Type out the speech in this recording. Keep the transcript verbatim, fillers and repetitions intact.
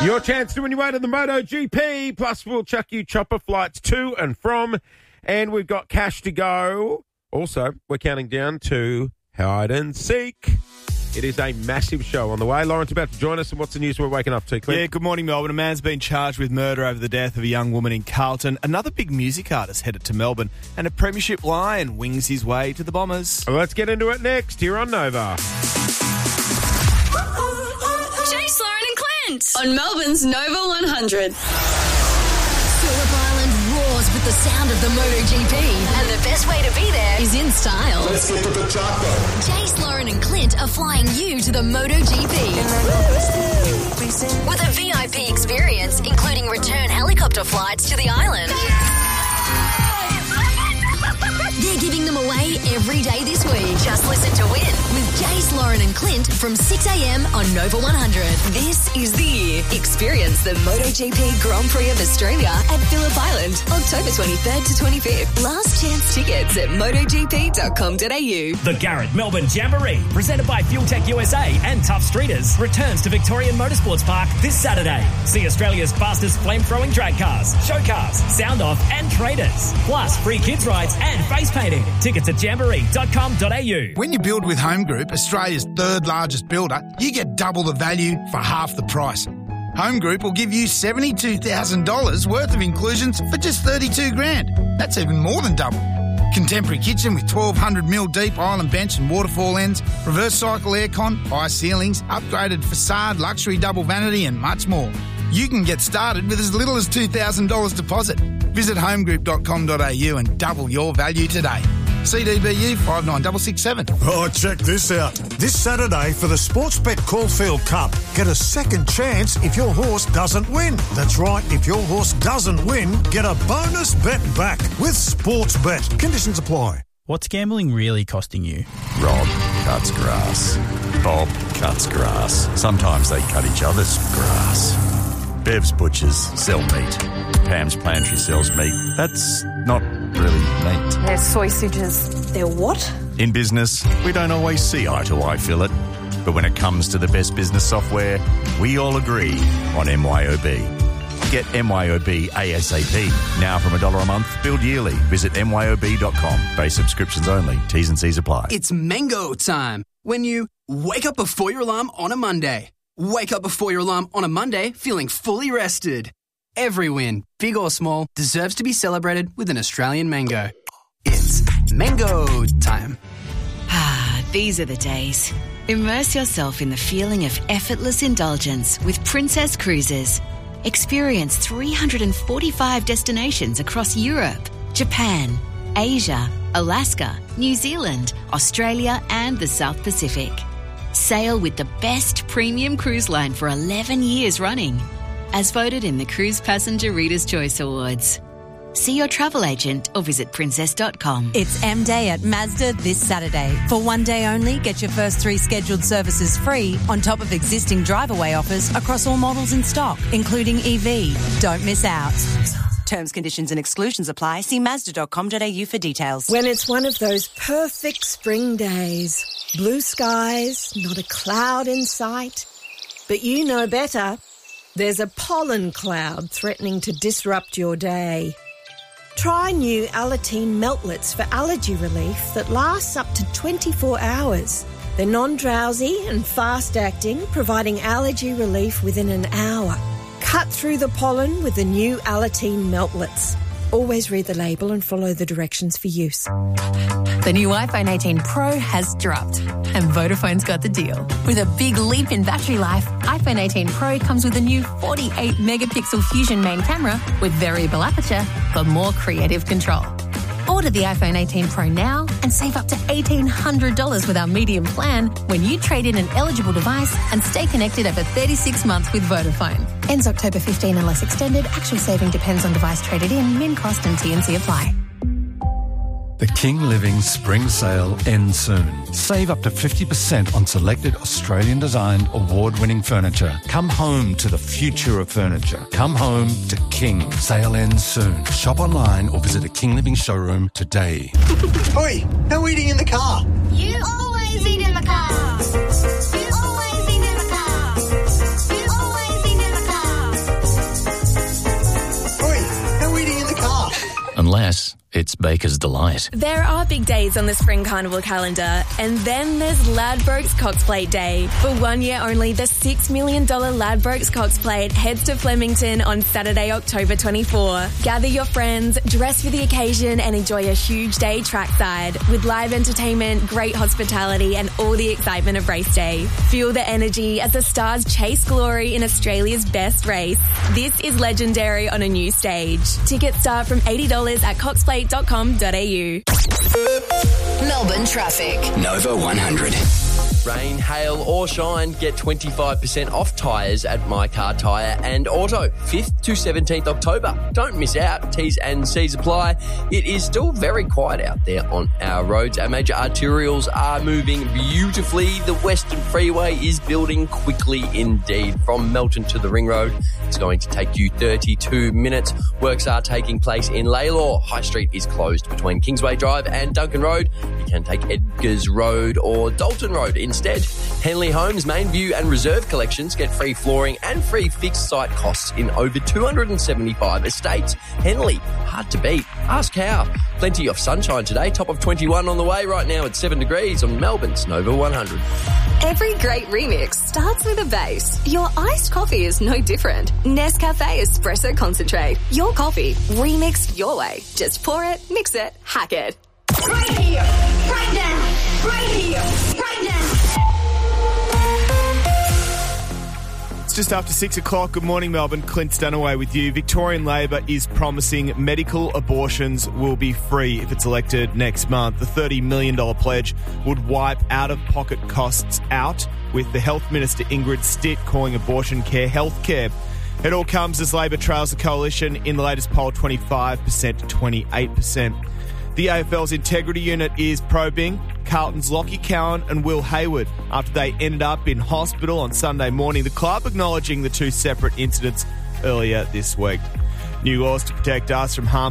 Your chance to win your way to the MotoGP. Plus, we'll chuck you chopper flights to and from. And we've got cash to go. Also, we're counting down to hide and seek. It is a massive show on the way. Lauren's about to join us. And what's the news we're waking up to, Clint? Yeah, good morning, Melbourne. A man's been charged with murder over the death of a young woman in Carlton. Another big music artist headed to Melbourne. And a premiership Lion wings his way to the Bombers. Well, let's get into it next here on Nova. Jace, Lauren and Clint on Melbourne's Nova one hundred. Phillip Island roars with the sound of the MotoGP, And the best way to be there is in style. Let's get to the chopper. Jace, Lauren and Clint are flying you to the MotoGP. With a V I P experience, including return helicopter flights to the island. They're giving them away every day this week. Just listen to win with Jace, Lauren and Clint from six a.m. on Nova one hundred. This is the year. Experience the MotoGP Grand Prix of Australia at Phillip Island, October twenty-third to twenty-fifth. Last chance tickets at motogp dot com dot a u. The Garrett Melbourne Jamboree, presented by Fuel Tech U S A and Tough Streeters, returns to Victorian Motorsports Park this Saturday. See Australia's fastest flame-throwing drag cars, show cars, sound-off and traders. Plus free kids rides and face painting. Tickets at jamboree dot com dot a u. When you build with Home Group, Australia's third largest builder, you get double the value for half the price. Home Group will give you seventy-two thousand dollars worth of inclusions for just thirty-two grand. That's even more than double. Contemporary kitchen with twelve hundred mil deep island bench and waterfall ends, reverse cycle aircon, high ceilings, upgraded facade, luxury double vanity and much more. You can get started with as little as two thousand dollars deposit. Visit home group dot com dot a u and double your value today. C D B U five nine six six seven. Oh, check this out. This Saturday for the Sportsbet Caulfield Cup, get a second chance if your horse doesn't win. That's right, if your horse doesn't win, get a bonus bet back with Sportsbet. Conditions apply. What's gambling really costing you? Rob cuts grass. Bob cuts grass. Sometimes they cut each other's grass. Bev's Butchers sell meat. Pam's Pantry sells meat. That's not really meat. They're sausages. They're what? In business, we don't always see eye to eye, Phillip. But when it comes to the best business software, we all agree on M Y O B. Get M Y O B ASAP. Now from a dollar a month, billed yearly. Visit M Y O B dot com. Base subscriptions only. T's and C's apply. It's mango time. When you wake up before your alarm on a Monday. Wake up before your alarm on a Monday feeling fully rested. Every win, big or small, deserves to be celebrated with an Australian mango. It's mango time. Ah, these are the days. Immerse yourself in the feeling of effortless indulgence with Princess Cruises. Experience three hundred forty-five destinations across Europe, Japan, Asia, Alaska, New Zealand, Australia and the South Pacific. Sail with the best premium cruise line for eleven years running, as voted in the Cruise Passenger Reader's Choice Awards. See your travel agent or visit princess dot com. It's M Day at Mazda this Saturday. For one day only, get your first three scheduled services free on top of existing drive-away offers across all models in stock, including E V. Don't miss out. Terms, conditions and exclusions apply. See mazda dot com dot a u for details. When it's one of those perfect spring days, blue skies, not a cloud in sight, but you know better. There's a pollen cloud threatening to disrupt your day. Try new Alateen Meltlets for allergy relief that lasts up to twenty-four hours. They're non-drowsy and fast-acting, providing allergy relief within an hour. Cut through the pollen with the new Alateen Meltlets. Always read the label and follow the directions for use. The new iPhone eighteen Pro has dropped, and Vodafone's got the deal. With a big leap in battery life, iPhone eighteen Pro comes with a new forty-eight megapixel Fusion main camera with variable aperture for more creative control. Order the iPhone eighteen Pro now and save up to eighteen hundred dollars with our medium plan when you trade in an eligible device and stay connected over thirty-six months with Vodafone. Ends October fifteenth unless extended. Actual saving depends on device traded in. Min cost and T and C apply. The King Living Spring Sale ends soon. Save up to fifty percent on selected Australian-designed, award-winning furniture. Come home to the future of furniture. Come home to King. Sale ends soon. Shop online or visit a King Living showroom today. Oi, no eating in the car. You always eat in the car. You always eat in the car. You always eat in the car. Unless it's Baker's Delight. There are big days on the Spring Carnival calendar, and then there's Ladbrokes Cox Plate Day. For one year only, the six million dollars Ladbrokes Cox Plate heads to Flemington on Saturday, October twenty-fourth. Gather your friends, dress for the occasion, and enjoy a huge day trackside with live entertainment, great hospitality, and all the excitement of race day. Feel the energy as the stars chase glory in Australia's best race. This is legendary on a new stage. Tickets start from eighty dollars at cox plate dot com dot a u. Melbourne traffic. Nova one hundred. Rain, hail or shine, get twenty-five percent off tyres at My Car Tyre and Auto. fifth to seventeenth October. Don't miss out. T's and C's apply. It is still very quiet out there on our roads. Our major arterials are moving beautifully. The Western Freeway is building quickly indeed. From Melton to the Ring Road, it's going to take you thirty-two minutes. Works are taking place in Laylaw. High Street is closed between Kingsway Drive and Duncan Road. You can take Edgars Road or Dalton Road instead. Henley Homes, Main View and Reserve collections get free flooring and free fixed site costs in over two hundred seventy-five estates. Henley, hard to beat. Ask how. Plenty of sunshine today. Top of twenty-one on the way right now at seven degrees on Melbourne's Nova one hundred. Every great remix starts with a bass. Your iced coffee is no different. Nescafe Espresso Concentrate. Your coffee, remixed your way. Just pour it, mix it, hack it. Right here, right now, right here, right now. It's just after six o'clock. Good morning, Melbourne. Clint Stanaway with you. Victorian Labor is promising medical abortions will be free if it's elected next month. The thirty million dollars pledge would wipe out-of-pocket costs out, with the Health Minister Ingrid Stitt calling abortion care health care. It all comes as Labor trails the coalition in the latest poll, twenty-five percent to twenty-eight percent. The A F L's Integrity Unit is probing Carlton's Lockie Cowan and Will Hayward after they ended up in hospital on Sunday morning. The club acknowledging the two separate incidents earlier this week. New laws to protect us from harm